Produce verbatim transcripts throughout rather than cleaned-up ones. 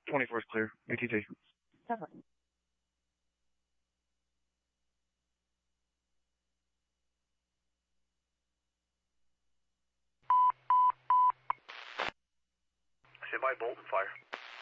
twenty-four is clear. A T T. Cover. Sit by Bolton Fire.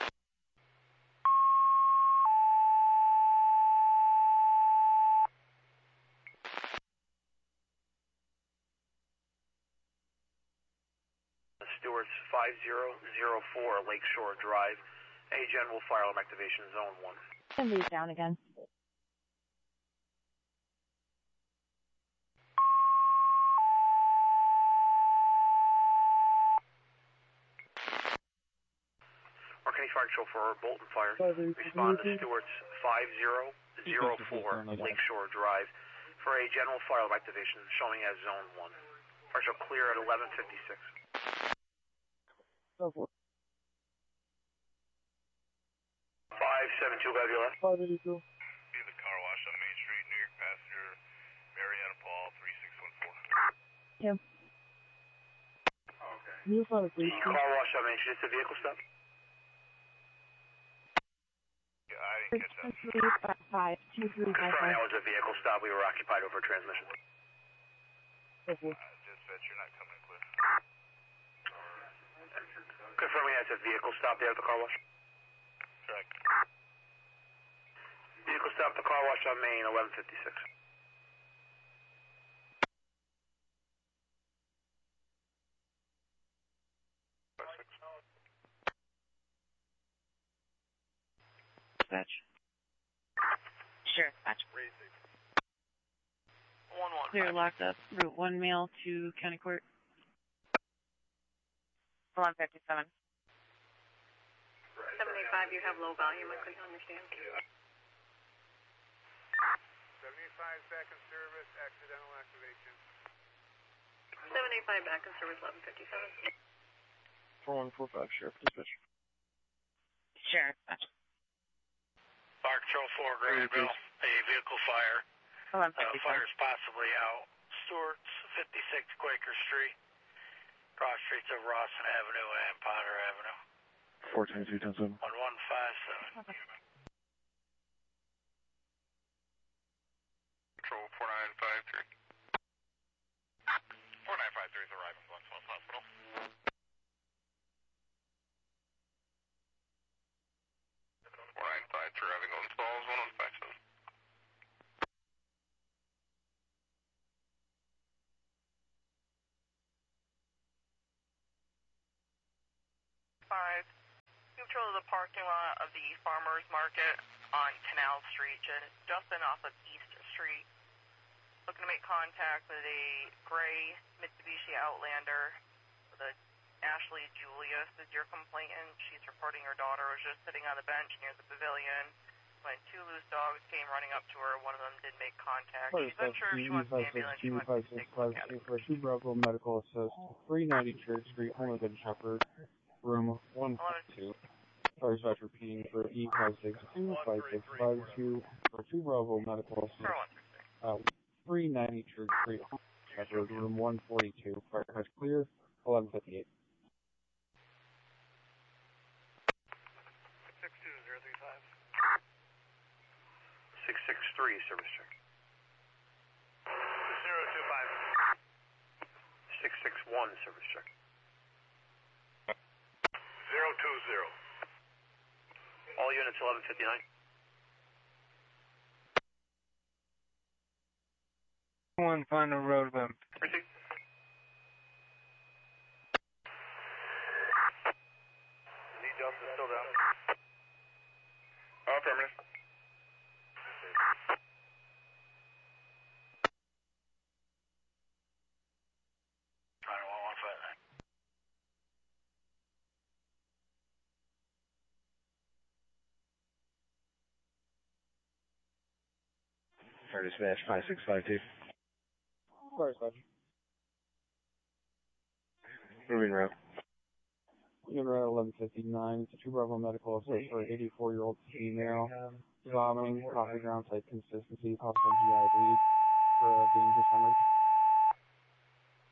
Stewart's five zero zero four Lakeshore Drive. A general fire alarm activation zone one. And leave down again. County Fire Control for Bolton Fire. Respond to Stewart's five zero zero four Lakeshore Drive for a general fire alarm activation showing as zone one. Fire shall clear at eleven fifty-six. Go for it. five seven two, have your left. five eighty-two. Be the car wash on Main Street, New York passenger, Mariana Paul, three six one four. Him. Okay. New fire, please. Car wash on Main Street, it's a vehicle stop. Yeah, I didn't catch that. three five five two three five Confirm five. that was a vehicle stop. We were occupied over transmission. Go for it. Uh, dispatch, you're not coming clear. Confirming that's a vehicle stop there at the car wash. Correct. Vehicle stop at the car wash on Main, eleven fifty-six. Dispatch. Sure, dispatch. One one. Clear locked up. Route one mail to County Court. eleven fifty-seven. seven eighty-five, you have low volume, I couldn't understand. seventy-five back in service, accidental activation. seven eighty-five back in service, eleven fifty-seven. four one four five, Sheriff. Dispatch. Sure, dispatch. Fire Control four, Granville. A vehicle fire. eleven Uh, fifty-seven. fire is possibly out. Stewart's fifty-six Quaker Street. Cross streets of Rawson Avenue and Potter Avenue. four ten two ten seven. one one five seven. Control four nine five three. four nine five three is arriving at Black Falls Hospital. four nine five three arriving on Falls, one one five seven. Five. Control of the parking lot of the Farmers Market on Canal Street, ju- just in off of East Street. Looking to make contact with a gray Mitsubishi Outlander with a Ashley Julius is your complainant. She's reporting her daughter was just sitting on the bench near the pavilion when two loose dogs came running up to her. One of them did make contact. She's unsure if she wants an ambulance. She wants to take a look at it. For two Bravo Medical Assist, three ninety Church Street, Homewood Shepherd, room one two. Fire dispatch repeating for E five six two five six five two for two Bravo Medical Assist, uh, three ninety Church Street, Homewood Shepherd, room one forty-two. Fire dispatch clear, eleven fifty-eight. six two zero three five. six six three, service check. zero two five. six six one, service check. zero two zero. All units, eleven fifty-nine. One final road bump. Receive. Lee Johnson still down. Oh, affirmative. Trying to one one five nine. Fire dispatch five six five two. Fire dispatch. Moving route. Unit route eleven fifty-nine, it's a two Bravo Medical Assist for an eighty-four-year-old female, vomiting, coffee ground type consistency, possible G I bleed for a dangerous hemorrhage.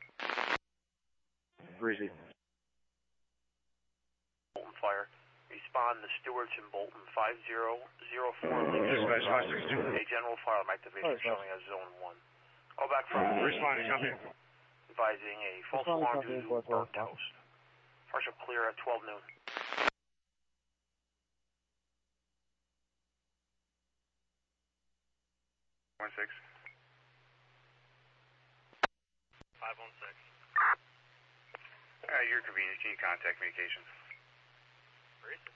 Receive. Bolton Fire. Respond respond to Stewart's in Bolton, five zero zero four Lake Shore Dispatch five Drive. six two. A general firearm activation Sorry, showing as zone one. Call back from Responding, copy. advising a false Responding, alarm copy, due to Black burnt Rock. toast. Partial clear at twelve noon. One six. Five one six. At your convenience, can you contact communications? Where is it?